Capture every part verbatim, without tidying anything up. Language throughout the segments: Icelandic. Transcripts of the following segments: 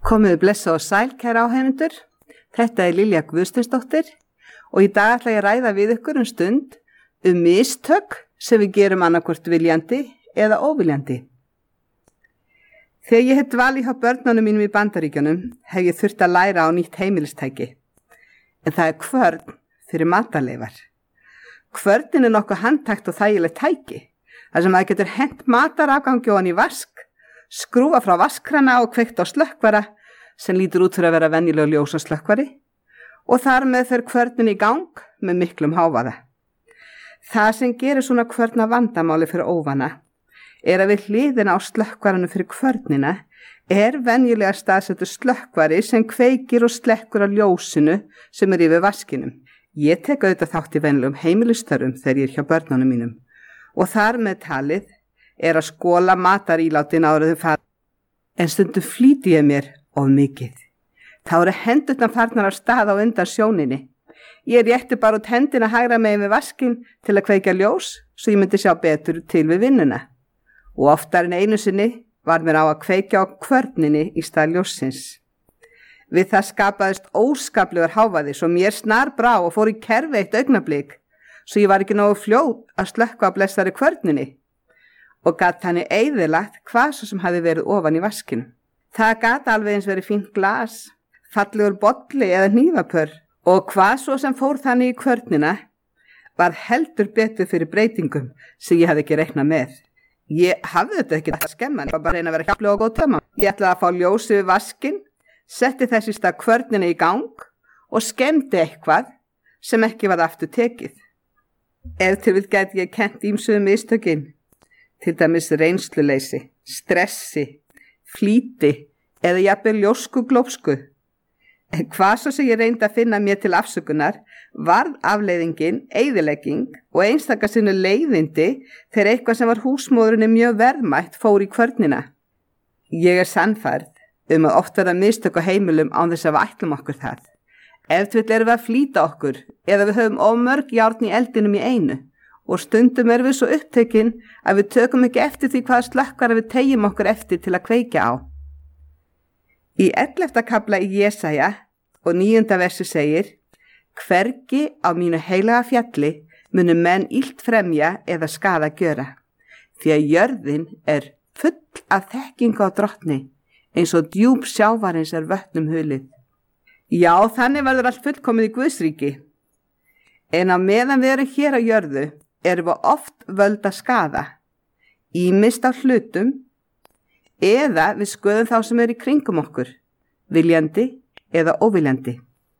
Komiði blessa og sæl, kæra áheyrendur. Þetta er Lilja Guðsteinsdóttir og í dag ætla ég að ræða við ykkur um stund um mistök sem við gerum annarkvort viljandi eða óviljandi. Þegar ég hef dvalið hjá börnunum mínum í Bandaríkjunum hef ég þurft að læra á nýtt heimilistæki. En það er kvörn fyrir matarleifar. Kvörnin er nokkuð handtækt og þægilegt tæki, þar sem maður getur hent matarafgangi ofan í vask, skrúfa frá vaskrana og kveikt á slökkvara sem lítur út fyrir að vera venjuleg ljósa slökkvari og þar með fer kvörnin í gang með miklum hávaða. Það sem gerir svona kvörn að vandamáli fyrir óvana er að við hliðina á slökkvaranu fyrir kvörnina er venjulega staðsettur slökkvari sem kveikir og slekkur á ljósinu sem er yfir vaskinum. Ég tek auðvitað þátt í venjulegum heimilistörfum þegar ég er hjá börnunum mínum og þar með talið er að skóla matarílátin áður þau fara. En stundum flýti ég mér of mikið. Þá eru hendurnar farnar á stað á undan sjóninni. Ég rétti bara út hendina hægra megin við vaskinn til að kveikja ljós svo ég myndi sjá betur til við vinnuna. Og oftar en einu sinni var mér á að kveikja á kvörninni í stað ljóssins. Við það skapaðist óskaplegur hávaði svo mér snar brá og fór í kerfi eitt augnablik svo ég var ekki nógu fljót að slökkva á blessari kvörninni og gat þannig eyðilagt hvað svo sem hafi verið ofan í vaskinu. Það gat alveg eins verið fínt glas, fallegur bolli eða hnífapör og hvað svo sem fór þannig í kvörnina var heldur betur fyrir breytingum sem ég hafði ekki reiknað með. Ég hafði þetta ekki að skemma, ég var bara að reyna að vera hjálpleg og góð tömma. Ég ætlaði að fá ljósi við vaskinn, setti þess í stað kvörnina í gang og skemmti eitthvað sem ekki var aftur tekið. Ef til við gæti ég kennt ýmsuðum mistökin, til dæmis reynsluleysi, stressi, flýti eða jafnvel ljósku glópsku. En hvað svo sem ég reyndi að finna mér til afsökunar varð afleiðingin, eyðilegging og einstaka sinni leiðindi þegar eitthvað sem var húsmóðurinni mjög verðmætt fór í kvörnina. Ég er sannfærð um að oft verða mistök á heimilum án þess að við ætlum okkur það. Ef til erum við að flýta okkur eða við höfum of mörg járn í eldinum í einu og stundum erum við svo upptekin að við tökum ekki eftir því hvaða slökkvara við teygjum okkur eftir til að kveikja á. Í ellefta kafla í Jesaja og níunda versi segir: Hvergi á mínu heilaga fjalli munu menn illt fremja eða skaða gjöra, því að jörðin er full af þekkingu á drottni, eins og djúp sjávarins er vötnum hulið. Já, þannig verður allt fullkomið í Guðsríki. En á meðan við erum hér á jörðu, erum við oft völd að skaða, ýmist á hlutum, eða við sköðum þá sem er í kringum okkur, viljandi eða óviljandi.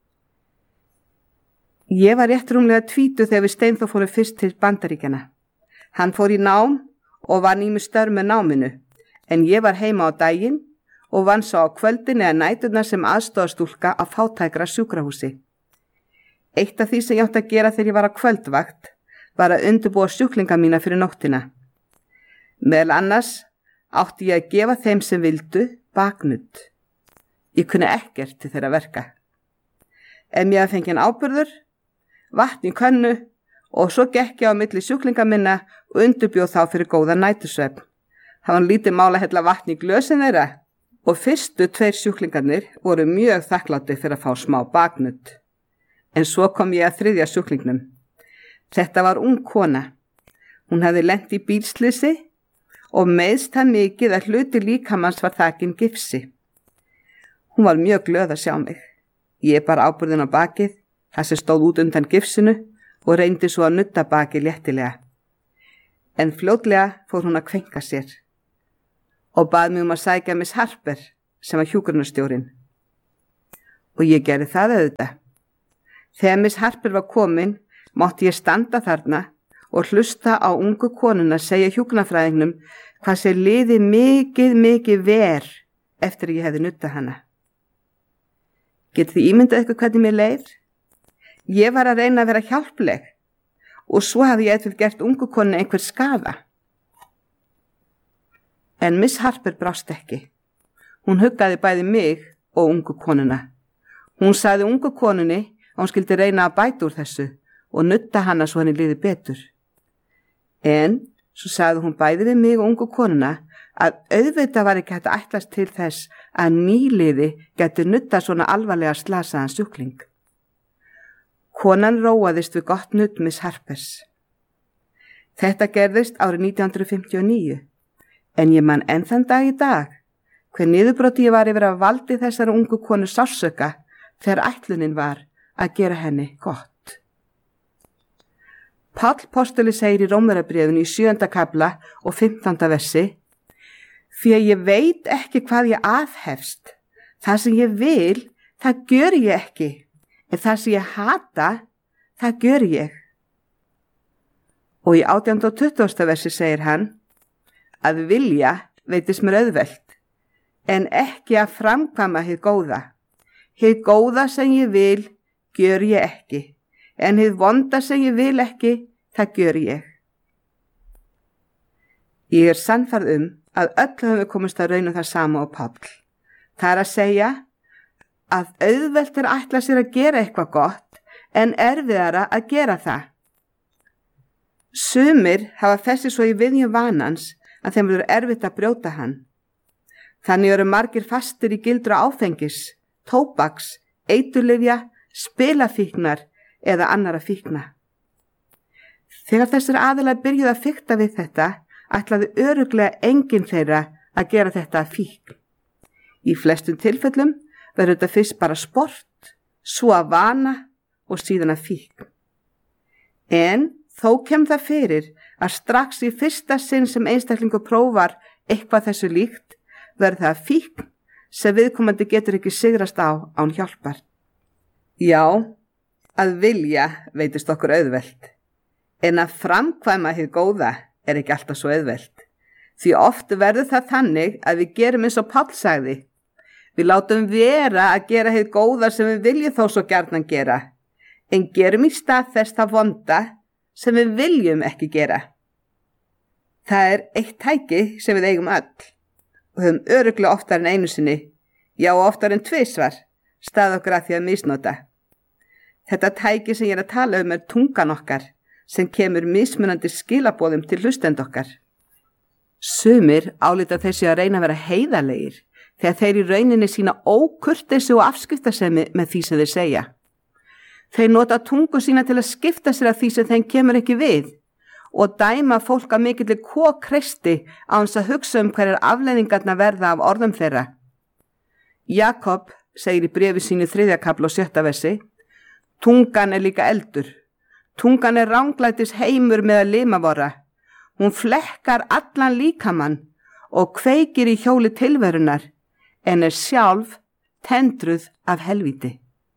Ég var rétt rúmlega tvítuð þegar við Steinþór fórum fyrst til Bandaríkjanna. Hann fór í nám og var nými störf með náminu, en ég var heima á daginn og vann svo á kvöldin eða næturnar sem aðstoðarstúlka á fátækra sjúkrahúsi. Eitt af því sem ég átti að gera þegar ég var á kvöldvakt var að undirbúa sjúklinga mína fyrir nóttina. Meðal annars átti ég að gefa þeim sem vildu baknudd. Ég kunni ekkert til þeirra verka. Ef ég að fengið áburður, vatn í könnu og svo gekk ég á milli sjúklinga minna og undirbjóð þá fyrir góða nætursvefn. Það var lítið mál að hella vatn í glösin þeirra og fyrstu tveir sjúklingarnir voru mjög þakklátti fyrir að fá smá baknudd. En svo kom ég að þriðja sjúklingnum. Þetta var ung kona. Hún hafði lent í bílslisi og meiðst það mikið að hluti líkamans var þakinn gifsi. Hún var mjög glöð að sjá mig. Ég bar áburðin á bakið, það sem stóð út undan gifsinu og reyndi svo að nudda bakið léttilega. En fljótlega fór hún að kvenka sér og bað mig um að sækja Miss Harper sem var hjúkrunarstjórinn. Og ég gerði það auðvitað. Þegar Miss Harper var komin, mátti ég standa þarna og hlusta á ungu konuna segja hjúkrunarfræðingnum hvað sér liði mikið, mikið ver eftir að ég hefði nuddað hana. Getið þið ímyndað eitthvað hvernig mér leið? Ég var að reyna að vera hjálpleg og svo hafði ég eitthvað gert ungu konuna einhver skaða. En Miss Harper brást ekki. Hún huggaði bæði mig og ungu konuna. Hún sagði ungu konunni að hún skildi reyna að bæta úr þessu og nudda hana svo henni liði betur. En svo sagði hún bæði við mig og ungu konuna að auðvitað var ekki hægt að ætlast til þess að nýliði geti nutta svona alvarlega slasaðan sjúkling. Konan róaðist við gott nudd Miss Harpers. Þetta gerðist árið nítján hundruð fimmtíu og níu, en ég man enn þann dag í dag hver niðurbroti ég var yfir að valdi þessari ungu konu sársauka þegar ætlunin var að gera henni gott. Páll postuli segir í Rómverjabréfinu í sjöunda kafla og fimmtánda versi: Því að ég veit ekki hvað ég aðhefst, það sem ég vil, það gör ég ekki, en það sem ég hata, það gör ég. Og í átjánda og tuttugasta versi segir hann: Að vilja veitist mér auðvelt, en ekki að framkvæma hið góða. Hið góða sem ég vil, gör ég ekki, en hið vonda sem ég vil ekki, það gör ég. Ég er sannfærð um að öll höfum við komist að rauna það sama og Páll. Það er að segja að auðvelt er að ætla sér að gera eitthvað gott en erfiðara að gera það. Sumir hafa festið svo í viðjum vanans að þeim verður erfitt að brjóta hann. Þannig eru margir fastir í gildru áfengis, tóbaks, eiturlyfja, spilafíknar eða annara fíkna. Þegar þessir aðilar byrjuðu að fikta við þetta, ætlaði örugglega enginn þeirra að gera þetta að fíkn. Í flestum tilfellum verður þetta fyrst bara sport, svo að vana og síðan að fíkn. En þó kem það fyrir að strax í fyrsta sinn sem einstaklingur prófar eitthvað þessu líkt, verður það fíkn sem viðkomandi getur ekki sigrast á án hjálpar. Já, að vilja veitist okkur auðvelt, en að framkvæma hið góða er ekki alltaf svo auðvelt. Því oft verður það þannig að við gerum eins og Páll sagði. Við látum vera að gera hið góða sem við viljum þó svo gjarnan gera, en gerum í stað þess það vonda sem við viljum ekki gera. Það er eitt tæki sem við eigum öll og höfum örugglega oftar en einu sinni, já oftar en tvisvar, stað okkur að því að misnota. Þetta tæki sem ég er að tala um er tungan okkar, sem kemur mismunandi skilaboðum til hlustenda okkar. Sumir álíta þessi að reyna að vera heiðarlegir þegar þeir í rauninni sína ókurteisi og afskiptasemi með því sem þeir segja. Þeir nota tungu sína til að skipta sér af því sem þeim kemur ekki við og dæma fólk að mikilli kókreisti á þess að hugsa um hverjar afleiðingarna verða af orðum þeirra. Jakob segir í bréfi sínu þriðja kafla og sjötta versi: Tungan er líka eldur. Tungan er ranglætis heimur með að lima vora. Hún flekkar allan líkamann og kveikir í hjóli tilverunar, en er sjálf tendruð af helvíti.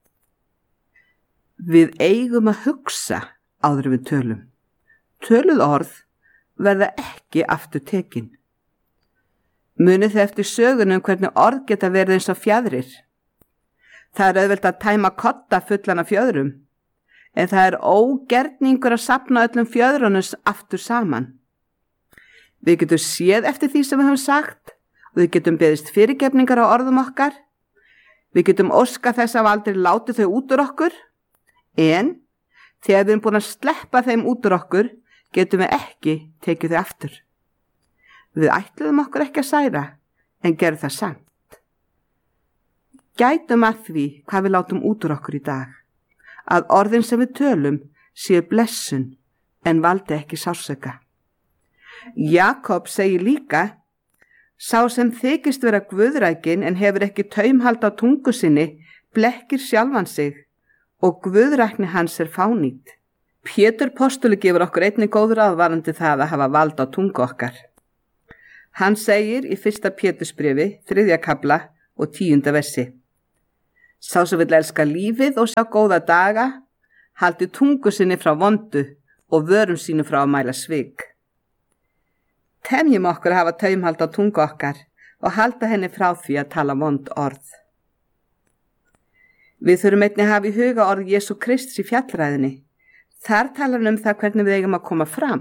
Við eigum að hugsa áður en við tölum. Töluð orð verða ekki aftur tekin. Munið þið eftir sögunum hvernig orð geta verið eins og fjaðrir. Það er auðvelt að tæma kotta fullan af fjöðrum, en það er ógerningur að safna öllum fjöðrunum aftur saman. Við getum séð eftir því sem við höfum sagt og við getum beðist fyrirgefningar á orðum okkar. Við getum óskað þess að aldrei láti þau út úr okkur, en þegar við erum búin að sleppa þeim út úr okkur, getum við ekki tekið þau aftur. Við ætluðum okkur ekki að særa, en gerum það samt. Gætum að því hvað við látum út úr okkur í dag, að orðin sem við tölum séu blessun en valdi ekki sársauka. Jakob segir líka: Sá sem þykist vera guðrækin en hefur ekki taumhald á tungu sinni, blekkir sjálfan sig og guðrækni hans er fánýt. Pétur postuli gefur okkur einnig góður aðvarandi það að hafa vald á tungu okkar. Hann segir í fyrsta Pétursbréfi, þriðja kafla og tíunda versi: Sá sem vill elska lífið og sjá góða daga, haldi tungu sinni frá vondu og vörum sínu frá að mæla svik. Temjum okkur að hafa taumhald á tungu okkar og halda henni frá því að tala vond orð. Við þurfum einnig að hafa í huga orð Jesú Krists í fjallræðinni. Þar talar hann um það hvernig við eigum að koma fram.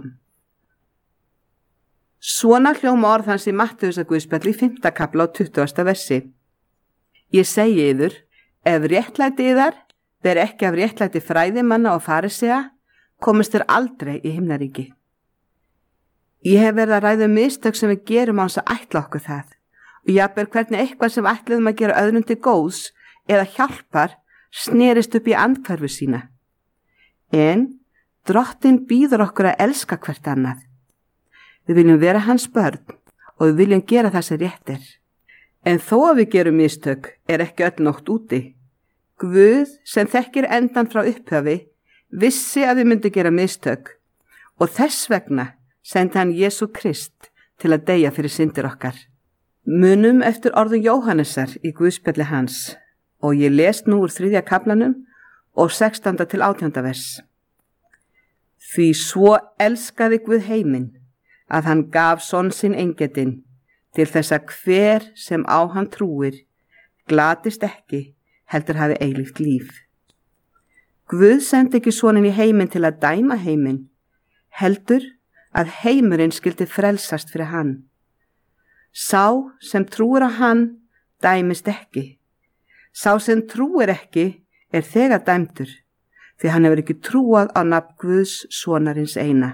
Svona hljóma orð hans í Mattheusarguðspjalli í fimmta kafla og tuttugasta versi. Ég segi yður, ef réttlæti yðar ber ekki af réttlæti fræðimanna og farisea, komist þér aldrei í himnaríki. Ég hef verið að ræða um mistök sem við gerum á þess að ætla okkur það og jafnvel hvernig eitthvað sem við ætluðum að gera öðrum til góðs eða hjálpar snerist upp í andhverfu sína. En Drottinn býður okkur að elska hvert annað. Við viljum vera hans börn og við viljum gera það sem rétt er. En þó að við gerum mistök er ekki öll nótt úti. Guð sem þekkir endan frá upphafi vissi að við myndum gera mistök og þess vegna sendi hann Jesú Krist til að deyja fyrir syndir okkar. Munum eftir orðum Jóhannesar í Guðspjalli hans og ég les nú úr þriðja kaflanum og sextánda til átjánda vers. Því svo elskaði Guð heiminn að hann gaf son sinn eingetinn til þess að hver sem á hann trúir glatist ekki heldur hafi eilíft líf. Guð sendi ekki soninn í heiminn til að dæma heiminn, heldur að heimurinn skyldi frelsast fyrir hann. Sá sem trúir á hann dæmist ekki. Sá sem trúir ekki er þegar dæmdur, því hann hefur ekki trúað á nafn Guðs sonarins eina.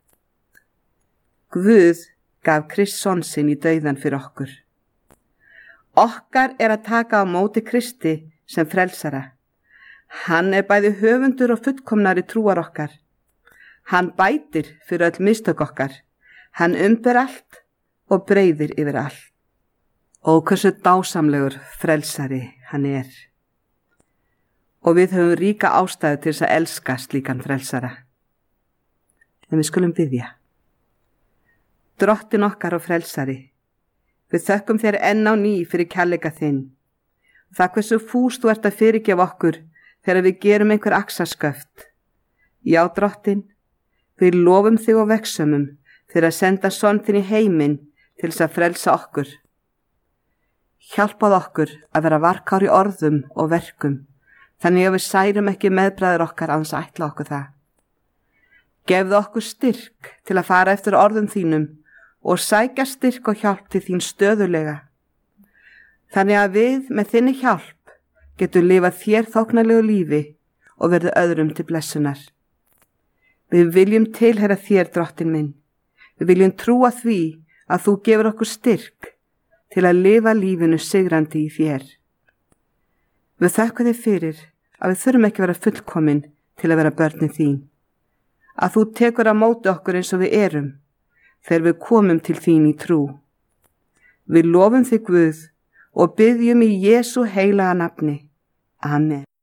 Guð gaf Krist son sinn í dauðan fyrir okkur. Okkar er að taka á móti Kristi sem frelsara. Hann er bæði höfundur og fullkomnari trúar okkar. Hann bætir fyrir öll mistök okkar. Hann umber allt og breiðir yfir allt. Og hversu dásamlegur frelsari hann er. Og við höfum ríka ástæðu til þess að elska slíkan frelsara. En við skulum biðja. Drottinn okkar og frelsari, við þökkum þér enn á ný fyrir kærleika þinn. Það hversu fús þú ert að fyrirgefa okkur þegar við gerum einhver axarsköft. Já, Drottinn, við lofum þig og vegsumum fyrir að senda son þinn í heiminn til þess að frelsa okkur. Hjálpað okkur að vera varkár í orðum og verkum, þannig að við særum ekki meðbræður okkar án þess að ætla okkur það. Gefðu okkur styrk til að fara eftir orðum þínum og sækja styrk og hjálp til þín stöðulega. Þannig að við með þinni hjálp getum lifað þér þóknarlegu lífi og verðu öðrum til blessunar. Við viljum tilheyra þér, Drottinn minn. Við viljum trúa því að þú gefur okkur styrk til að lifa lífinu sigrandi í þér. Við þökkum þig fyrir að við þurfum ekki að vera fullkomin til að vera börnin þín. Að þú tekur á móti okkur eins og við erum þegar við komum til þín í trú. Við lofum þig Guð og biðjum í Jesú heilaga nafni. Amen.